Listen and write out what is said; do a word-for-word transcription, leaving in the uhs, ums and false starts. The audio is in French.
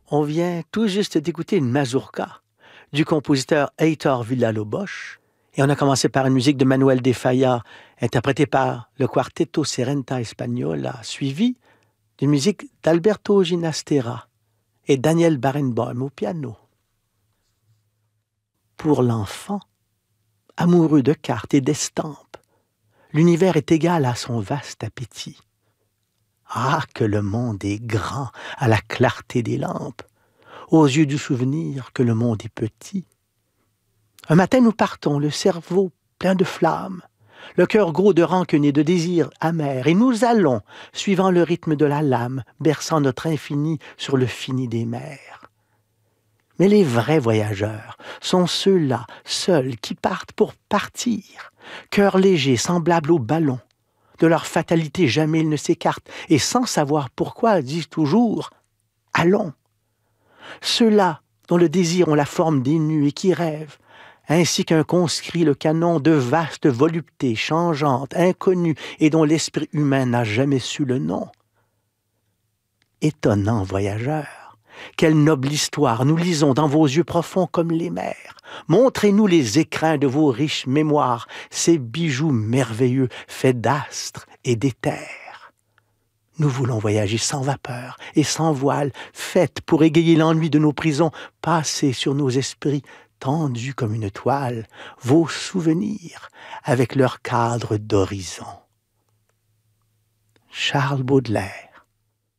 On vient tout juste d'écouter une mazurka du compositeur Heitor Villa-Lobos et on a commencé par une musique de Manuel de Falla interprétée par le Quartetto Serenta Española, suivi d'une musique d'Alberto Ginastera et Daniel Barenboim au piano. Pour l'enfant, amoureux de cartes et d'estampes, l'univers est égal à son vaste appétit. Ah, que le monde est grand à la clarté des lampes, aux yeux du souvenir que le monde est petit. Un matin nous partons, le cerveau plein de flammes, le cœur gros de rancune et de désirs amers, et nous allons, suivant le rythme de la lame, berçant notre infini sur le fini des mers. Mais les vrais voyageurs sont ceux-là, seuls, qui partent pour partir, cœur léger, semblable au ballon. De leur fatalité, jamais ils ne s'écartent, et sans savoir pourquoi, disent toujours « Allons ». Ceux-là dont le désir ont la forme des nus et qui rêvent, ainsi qu'un conscrit le canon de vastes voluptés changeantes, inconnues, et dont l'esprit humain n'a jamais su le nom. Étonnants voyageurs, quelle noble histoire nous lisons dans vos yeux profonds comme les mers. Montrez-nous les écrins de vos riches mémoires, ces bijoux merveilleux faits d'astres et d'éther. Nous voulons voyager sans vapeur et sans voile, faites pour égayer l'ennui de nos prisons, passer sur nos esprits, tendus comme une toile, vos souvenirs avec leur cadre d'horizon. Charles Baudelaire.